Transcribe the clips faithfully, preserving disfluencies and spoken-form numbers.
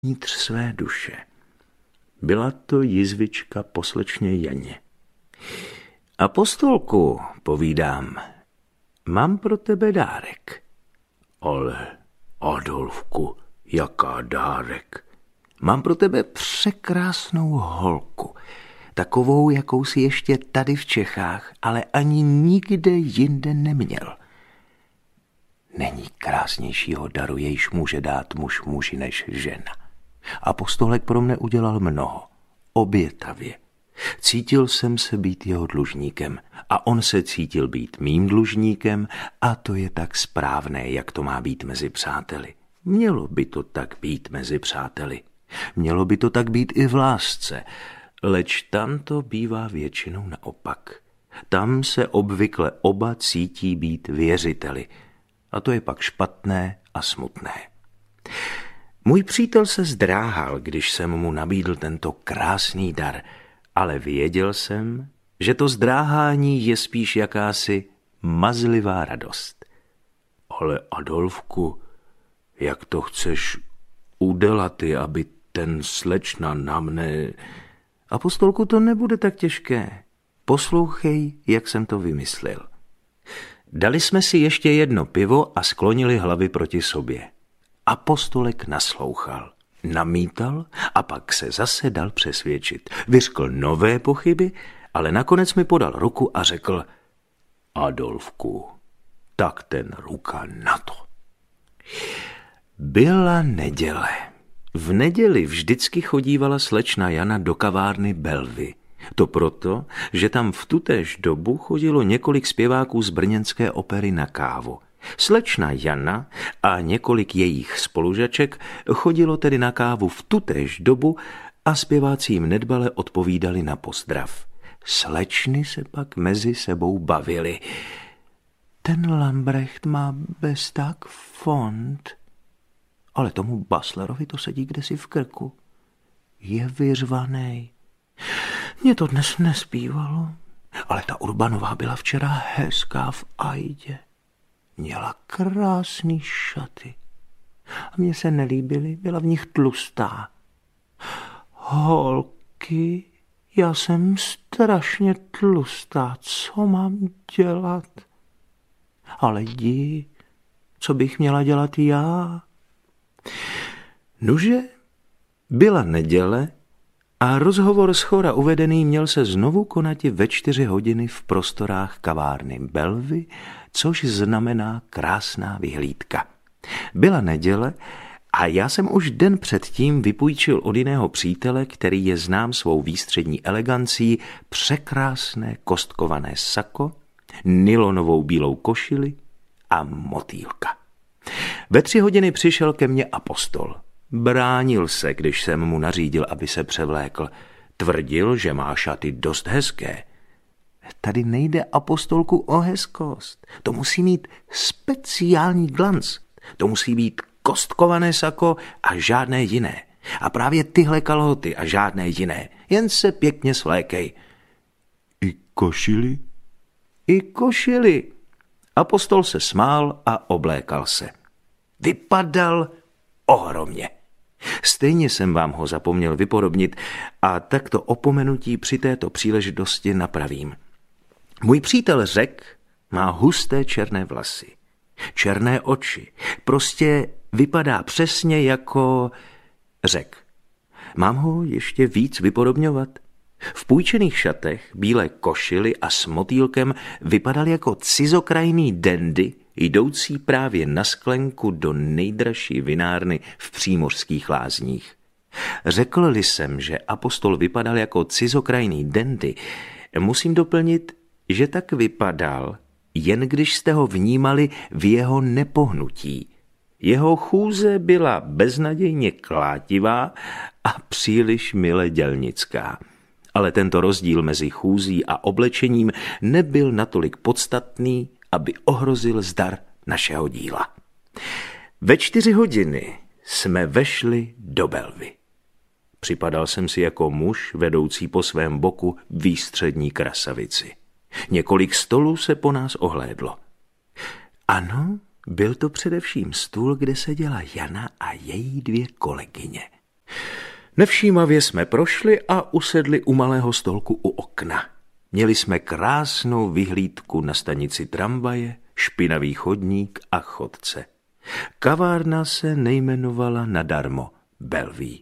vnitř své duše. Byla to jizvička po slečně Janě. Apostolku, povídám, mám pro tebe dárek. Ale, Adolfku, jaká dárek? Mám pro tebe překrásnou holku. Takovou, jakou si ještě tady v Čechách, ale ani nikde jinde neměl. Není krásnějšího daru, jejž může dát muž muži než žena. Apostolek pro mne udělal mnoho, obětavě. Cítil jsem se být jeho dlužníkem a on se cítil být mým dlužníkem a to je tak správné, jak to má být mezi přáteli. Mělo by to tak být mezi přáteli. Mělo by to tak být i v lásce, leč tam to bývá většinou naopak. Tam se obvykle oba cítí být věřiteli a to je pak špatné a smutné. Můj přítel se zdráhal, když jsem mu nabídl tento krásný dar, ale věděl jsem, že to zdráhání je spíš jakási mazlivá radost. Ale Adolfku, jak to chceš udělat, aby ten slečna na mne... Apostolku, to nebude tak těžké. Poslouchej, jak jsem to vymyslel. Dali jsme si ještě jedno pivo a sklonili hlavy proti sobě. Apostolek naslouchal, namítal a pak se zase dal přesvědčit. Vyřkl nové pochyby, ale nakonec mi podal ruku a řekl: Adolfku, tak ten ruka na to. Byla neděle. V neděli vždycky chodívala slečna Jana do kavárny Belvy. To proto, že tam v tutéž dobu chodilo několik zpěváků z brněnské opery na kávu. Slečna Jana a několik jejich spolužaček chodilo tedy na kávu v tutéž dobu a zpěváci jim nedbale odpovídali na pozdrav. Slečny se pak mezi sebou bavily. Ten Lambrecht má bez tak fond, ale tomu Baslerovi to sedí kdesi v krku. Je vyřvanej. Mně to dnes nespívalo, ale ta Urbanová byla včera hezká v ajdě. Měla krásný šaty a mně se nelíbily, byla v nich tlustá. Holky, já jsem strašně tlustá, co mám dělat? Ale jdi, co bych měla dělat já? Nuže, byla neděle a rozhovor z chora uvedený měl se znovu konati ve čtyři hodiny v prostorách kavárny Belvy, což znamená krásná vyhlídka. Byla neděle a já jsem už den předtím vypůjčil od jiného přítele, který je znám svou výstřední elegancí, překrásné kostkované sako, nylonovou bílou košili a motýlka. Ve tři hodiny přišel ke mně apostol. Bránil se, když jsem mu nařídil, aby se převlékl. Tvrdil, že má šaty dost hezké. Tady nejde, apostolku, o hezkost. To musí mít speciální glanc. To musí být kostkované sako a žádné jiné. A právě tyhle kalhoty a žádné jiné. Jen se pěkně svlékej. I košili? I košili. Apostol se smál a oblékal se. Vypadal ohromně. Stejně jsem vám ho zapomněl vypodobnit a takto opomenutí při této příležitosti napravím. Můj přítel Řek má husté černé vlasy, černé oči, prostě vypadá přesně jako Řek. Mám ho ještě víc vypodobňovat? V půjčených šatech, bílé košili a s motýlkem vypadal jako cizokrajný dandy, jdoucí právě na sklenku do nejdražší vinárny v Přímořských Lázních. Řekl-li jsem, že apostol vypadal jako cizokrajný dandy, musím doplnit, že tak vypadal, jen když jste ho vnímali v jeho nepohnutí. Jeho chůze byla beznadějně klátivá a příliš mile dělnická. Ale tento rozdíl mezi chůzí a oblečením nebyl natolik podstatný, aby ohrozil zdar našeho díla. Ve čtyři hodiny jsme vešli do Belvy. Připadal jsem si jako muž vedoucí po svém boku výstřední krasavici. Několik stolů se po nás ohlédlo. Ano, byl to především stůl, kde seděla Jana a její dvě kolegyně. Nevšímavě jsme prošli a usedli u malého stolku u okna. Měli jsme krásnou vyhlídku na stanici tramvaje, špinavý chodník a chodce. Kavárna se nejmenovala nadarmo Bellevue.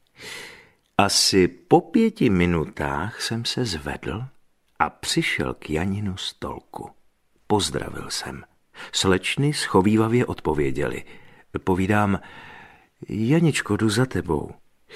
Asi po pěti minutách jsem se zvedl a přišel k Janinu stolku. Pozdravil jsem. Slečny schovívavě odpověděli. Povídám, Janičko, jdu za tebou.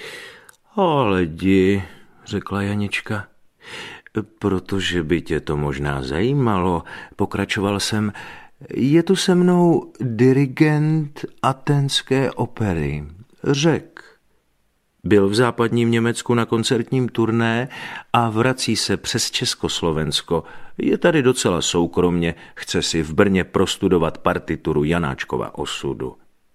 Ale jdi, řekla Janička. Protože by tě to možná zajímalo, pokračoval jsem, je tu se mnou dirigent Athénské opery, Řek. Byl v západním Německu na koncertním turné a vrací se přes Československo. Je tady docela soukromně, chce si v Brně prostudovat partituru Janáčkova osudu.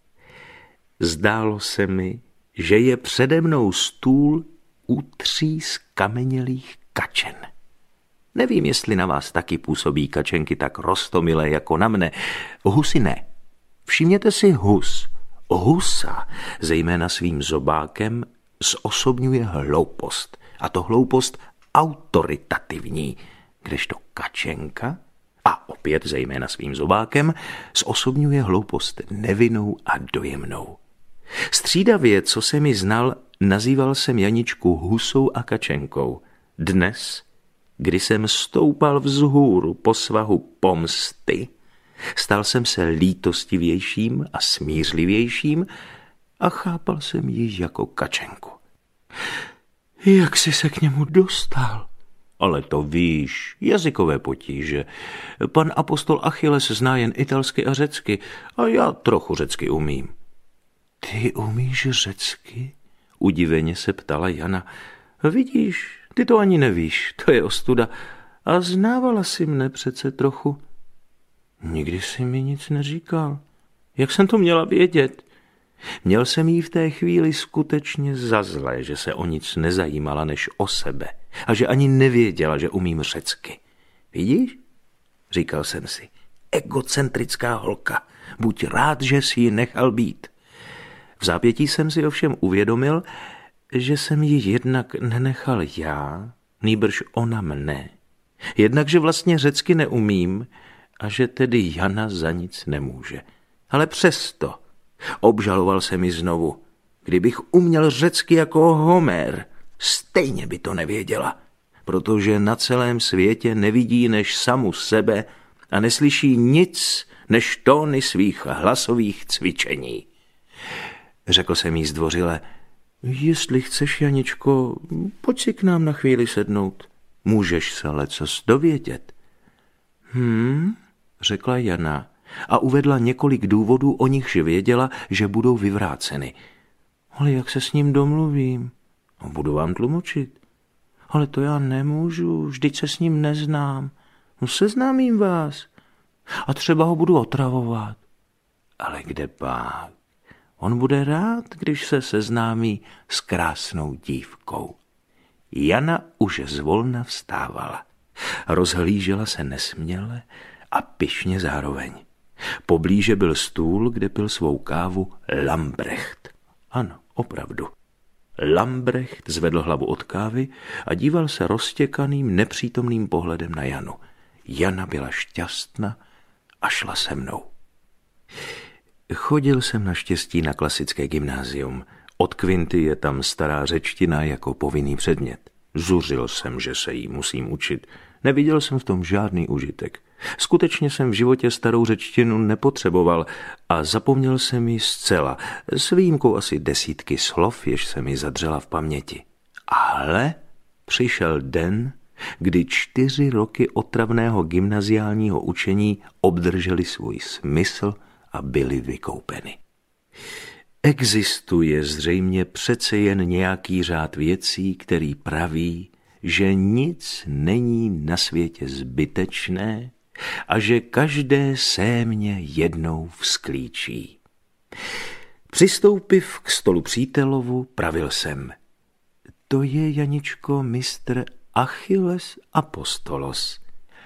Zdálo se mi, že je přede mnou stůl u tří skamenělých kačen. Nevím, jestli na vás taky působí kačenky tak roztomilé jako na mne. Husy ne. Všimněte si hus. Husa, zejména svým zobákem, zosobňuje hloupost. A to hloupost autoritativní, kdežto kačenka, a opět zejména svým zobákem, zosobňuje hloupost nevinnou a dojemnou. Střídavě, co se mi znal, nazýval jsem Janičku husou a kačenkou. Dnes, kdy jsem stoupal vzhůru po svahu pomsty, stal jsem se lítostivějším a smířlivějším a chápal jsem ji jako kačenku. Jak jsi se k němu dostal? Ale to víš, jazykové potíže. Pan apostol Achilles zná jen italsky a řecky a já trochu řecky umím. Ty umíš řecky? Udiveně se ptala Jana. Vidíš, ty to ani nevíš, to je ostuda. A znávala si mne přece trochu. Nikdy jsi mi nic neříkal. Jak jsem to měla vědět? Měl jsem jí v té chvíli skutečně za zlé, že se o nic nezajímala než o sebe a že ani nevěděla, že umím řecky. Vidíš? Říkal jsem si. Egocentrická holka. Buď rád, že si ji nechal být. V zápětí jsem si ovšem uvědomil, že jsem ji jednak nenechal já, nýbrž ona mne. Jednak, že vlastně řecky neumím a že tedy Jana za nic nemůže. Ale přesto obžaloval se mi znovu. Kdybych uměl řecky jako Homer, stejně by to nevěděla, protože na celém světě nevidí než samu sebe a neslyší nic než tóny svých hlasových cvičení. Řekl jsem jí zdvořile, jestli chceš, Janičko, pojď si k nám na chvíli sednout. Můžeš se lecos dovědět. Hm, řekla Jana a uvedla několik důvodů, o nichž věděla, že budou vyvráceny. Ale jak se s ním domluvím? No, budu vám tlumočit. Ale to já nemůžu, vždyť se s ním neznám. No, seznámím vás. A třeba ho budu otravovat. Ale kde pak? On bude rád, když se seznámí s krásnou dívkou. Jana už zvolna vstávala. Rozhlížela se nesměle a pyšně zároveň. Poblíže byl stůl, kde pil svou kávu Lambrecht. Ano, opravdu. Lambrecht zvedl hlavu od kávy a díval se roztěkaným, nepřítomným pohledem na Janu. Jana byla šťastná a šla se mnou. Chodil jsem naštěstí na klasické gymnázium. Od kvinty je tam stará řečtina jako povinný předmět. Zuřil jsem, že se jí musím učit. Neviděl jsem v tom žádný užitek. Skutečně jsem v životě starou řečtinu nepotřeboval a zapomněl jsem ji zcela, s výjimkou asi desítky slov, jež se mi zadřela v paměti. Ale přišel den, kdy čtyři roky otravného gymnaziálního učení obdrželi svůj smysl a byly vykoupeny. Existuje zřejmě přece jen nějaký řád věcí, který praví, že nic není na světě zbytečné a že každé sémě jednou vzklíčí. Přistoupiv k stolu přítelovu, pravil jsem. To je, Janičko, mistr Achilles Apostolos.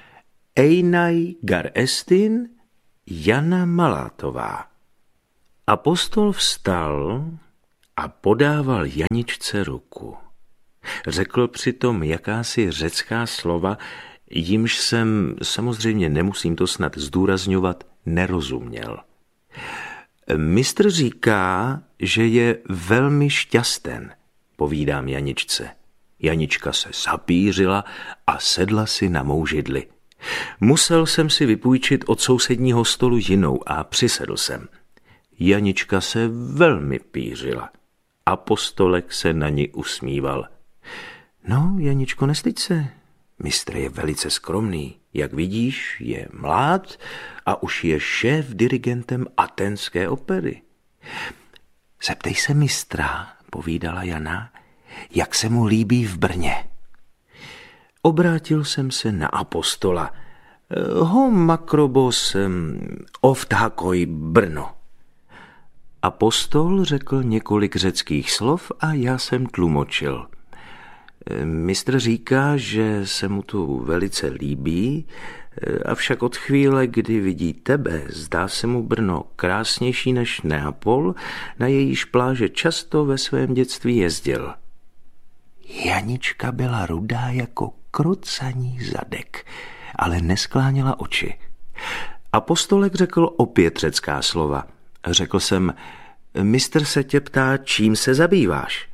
Einai gar estin Jana Malátová. Apostol vstal a podával Janičce ruku. Řekl přitom jakási řecká slova, jimž jsem, samozřejmě nemusím to snad zdůrazňovat, nerozuměl. Mistr říká, že je velmi šťasten, povídám Janičce. Janička se zapířila a sedla si na mou židli. Musel jsem si vypůjčit od sousedního stolu jinou a přisedl jsem. Janička se velmi pířila. Apostolek se na ní usmíval. No, Janičko, nestyď se. Mistr je velice skromný. Jak vidíš, je mlád a už je šéf dirigentem Aténské opery. Zeptej se mistra, povídala Jana, jak se mu líbí v Brně. Obrátil jsem se na apostola. Ho makrobos ovtákoj Brno. Apostol řekl několik řeckých slov a já jsem tlumočil. Mistr říká, že se mu tu velice líbí, avšak od chvíle, kdy vidí tebe, zdá se mu Brno krásnější než Neapol, na jejíž pláže často ve svém dětství jezdil. Janička byla rudá jako krucaní zadek, ale neskláněla oči. Apostolek řekl opět řecká slova. Řekl jsem, mistr se tě ptá, čím se zabýváš?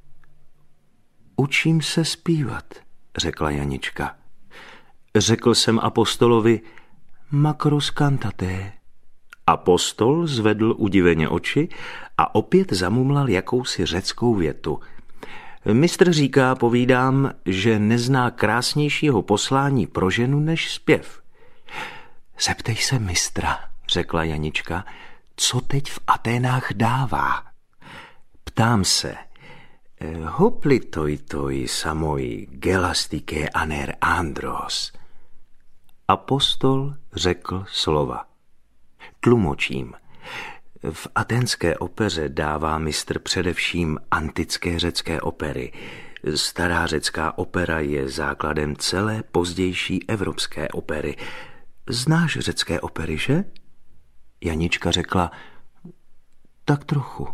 Učím se zpívat, řekla Janička. Řekl jsem apostolovi, makros cantate. Apostol zvedl udiveně oči a opět zamumlal jakousi řeckou větu. Mistr říká, povídám, že nezná krásnějšího poslání pro ženu než zpěv. Zeptej se mistra, řekla Janička, co teď v Aténách dává. Ptám se, hoplitoitoi samoi gelastike aner andros. Apostol řekl slova. Tlumočím. V aténské opeře dává mistr především antické řecké opery. Stará řecká opera je základem celé pozdější evropské opery. Znáš řecké opery, že? Janička řekla, tak trochu.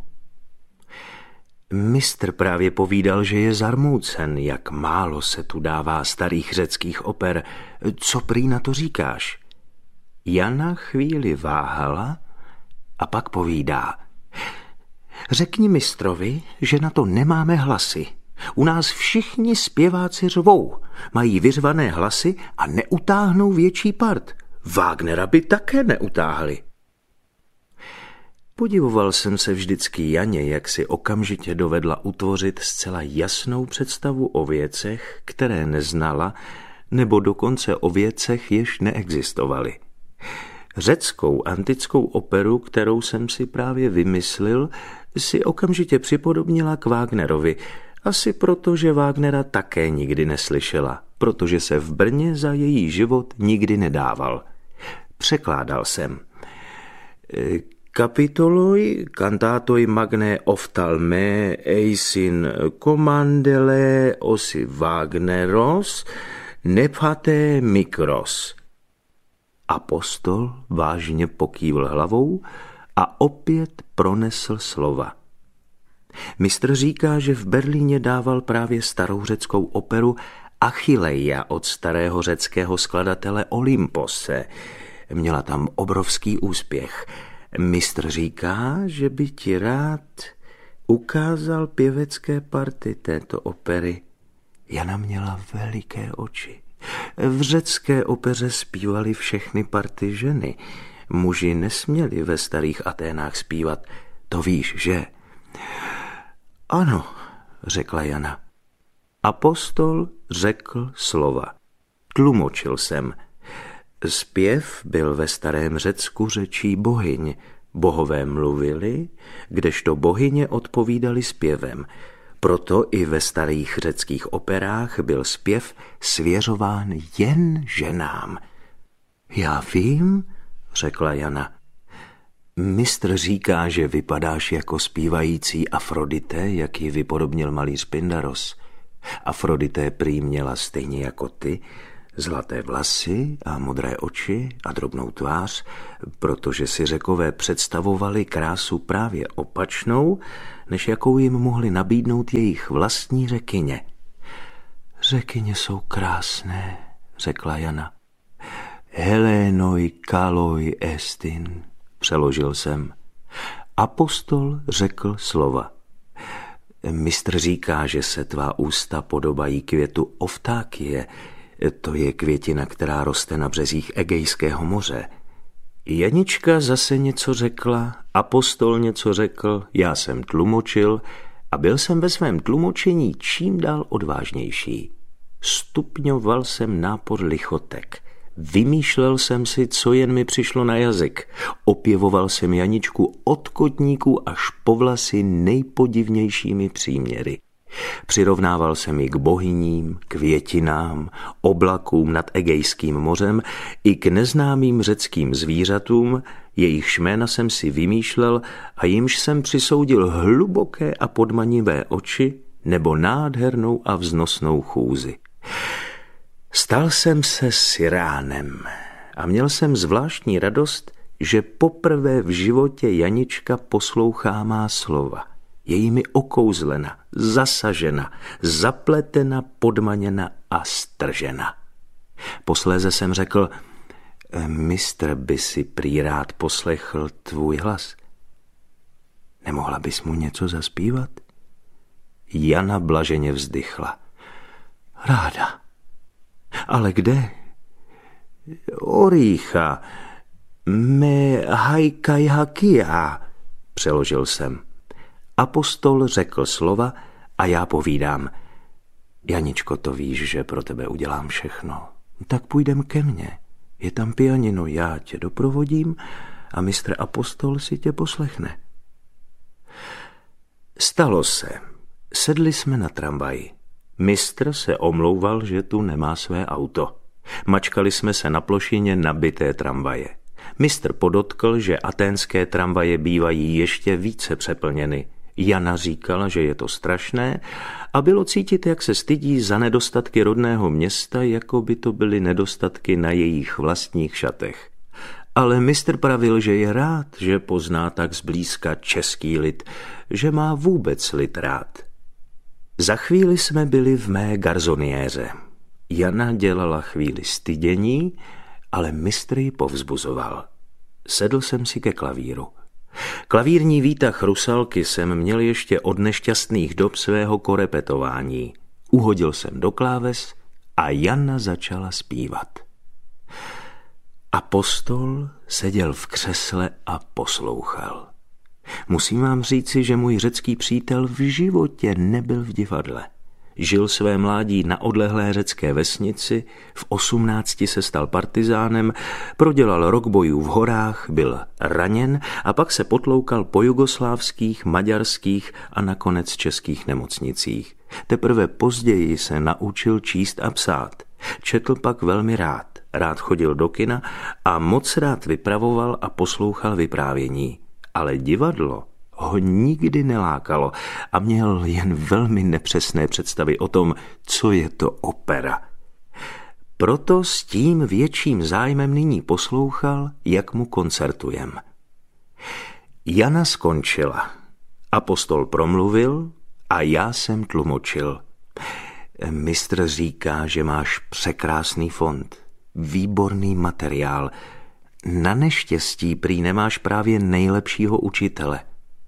Mistr právě povídal, že je zarmoucen, jak málo se tu dává starých řeckých oper. Co prý na to říkáš? Jana chvíli váhala a pak povídá. Řekni mistrovi, že na to nemáme hlasy. U nás všichni zpěváci řvou, mají vyřvané hlasy a neutáhnou větší part. Wagnera by také neutáhli. Podivoval jsem se vždycky Janě, jak si okamžitě dovedla utvořit zcela jasnou představu o věcech, které neznala, nebo dokonce o věcech, jež neexistovaly. Řeckou antickou operu, kterou jsem si právě vymyslil, si okamžitě připodobnila k Wagnerovi, asi proto, že Wagnera také nikdy neslyšela, protože se v Brně za její život nikdy nedával. Překládal jsem. Kapitoloi cantatoi magné oftalme eisin commandele osi Wagneros nephaté mikros. Apostol vážně pokývl hlavou a opět pronesl slova. Mistr říká, že v Berlíně dával právě starou řeckou operu Achilleia od starého řeckého skladatele Olympose. Měla tam obrovský úspěch. Mistr říká, že by ti rád ukázal pěvecké party této opery. Jana měla veliké oči. V řecké opeře zpívaly všechny party ženy. Muži nesměli ve starých Aténách zpívat. To víš, že? Ano, řekla Jana. Apostol řekl slova. Tlumočil jsem. Zpěv byl ve starém Řecku řečí bohyň. Bohové mluvili, kdežto bohyně odpovídali zpěvem. Proto i ve starých řeckých operách byl zpěv svěřován jen ženám. Já vím, řekla Jana. Mistr říká, že vypadáš jako zpívající Afrodité, jak ji vypodobnil malíř Pindaros. Afrodité prý měla stejně jako ty Zlaté vlasy a modré oči a drobnou tvář, protože si Řekové představovali krásu právě opačnou, než jakou jim mohli nabídnout jejich vlastní Řekyně. Řekyně jsou krásné, řekla Jana. Helénoj kaloj estin, přeložil jsem. Apostol řekl slova. Mistr říká, že se tvá ústa podobají květu oftákie. To je květina, která roste na březích Egejského moře. Janička zase něco řekla, apostol něco řekl, já jsem tlumočil a byl jsem ve svém tlumočení čím dál odvážnější. Stupňoval jsem nápor lichotek. Vymýšlel jsem si, co jen mi přišlo na jazyk. Opěvoval jsem Janičku od kotníků až po vlasy nejpodivnějšími příměry. Přirovnával jsem ji k bohyním, květinám, oblakům nad Egejským mořem i k neznámým řeckým zvířatům, jejichž jména jsem si vymýšlel a jimž jsem přisoudil hluboké a podmanivé oči nebo nádhernou a vznosnou chůzi. Stal jsem se Siránem a měl jsem zvláštní radost, že poprvé v životě Janička poslouchá má slova. Je jimi okouzlena, zasažena, zapletena, podmaněna a stržena. Posléze jsem řekl, mistr by si prý rád poslechl tvůj hlas. Nemohla bys mu něco zaspívat? Jana blaženě vzdychla. Ráda. Ale kde? Orícha, me hajkaj hakia, přeložil jsem. Apostol řekl slova a já povídám. Janičko, to víš, že pro tebe udělám všechno. Tak půjdem ke mně. Je tam pianino, já tě doprovodím a mistr Apostol si tě poslechne. Stalo se. Sedli jsme na tramvaji. Mistr se omlouval, že tu nemá své auto. Mačkali jsme se na plošině nabité tramvaje. Mistr podotkl, že aténské tramvaje bývají ještě více přeplněny. Jana říkala, že je to strašné a bylo cítit, jak se stydí za nedostatky rodného města, jako by to byly nedostatky na jejich vlastních šatech. Ale mistr pravil, že je rád, že pozná tak zblízka český lid, že má vůbec lid rád. Za chvíli jsme byli v mé garzoniéře. Jana dělala chvíli stydění, ale mistr ji povzbuzoval. Sedl jsem si ke klavíru. Klavírní výtah Rusalky jsem měl ještě od nešťastných dob svého korepetování. Uhodil jsem do kláves a Jana začala zpívat. Apostol seděl v křesle a poslouchal. Musím vám říci, že můj řecký přítel v životě nebyl v divadle. Žil své mládí na odlehlé řecké vesnici, v osmnácti se stal partizánem, prodělal rok bojů v horách, byl raněn a pak se potloukal po jugoslávských, maďarských a nakonec českých nemocnicích. Teprve později se naučil číst a psát. Četl pak velmi rád, rád chodil do kina a moc rád vypravoval a poslouchal vyprávění. Ale divadlo ho nikdy nelákalo a měl jen velmi nepřesné představy o tom, co je to opera. Proto s tím větším zájmem nyní poslouchal, jak mu koncertujem. Jana skončila. Apostol promluvil a já jsem tlumočil. Mistr říká, že máš překrásný fond, výborný materiál. Na neštěstí prý nemáš právě nejlepšího učitele.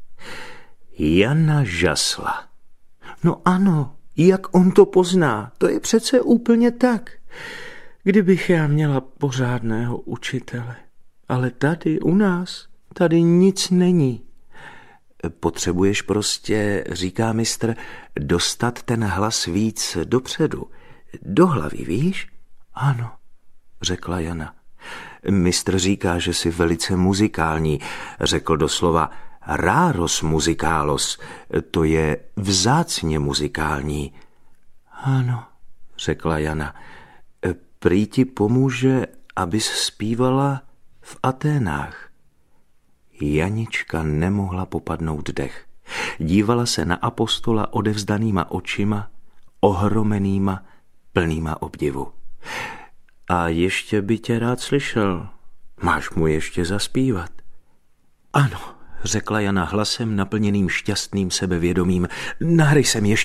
Jana žasla. No ano, jak on to pozná, to je přece úplně tak. Kdybych já měla pořádného učitele. Ale tady u nás, tady nic není. Potřebuješ prostě, říká mistr, dostat ten hlas víc dopředu. Do hlavy, víš? Ano, řekla Jana. Mistr říká, že jsi velice muzikální, řekl doslova raros musicalos, to je vzácně muzikální. Ano, řekla Jana, prý ti pomůže, abys zpívala v Aténách. Janička nemohla popadnout dech. Dívala se na apostola odevzdanýma očima, ohromenýma, plnýma obdivu. A ještě by tě rád slyšel. Máš mu ještě zaspívat? Ano, řekla Jana hlasem naplněným šťastným sebevědomím. Nahraj se mi ještě